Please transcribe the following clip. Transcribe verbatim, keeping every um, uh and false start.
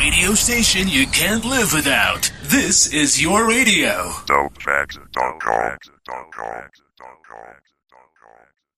radio station you can't live without. This is your radio. Dope facts dot com.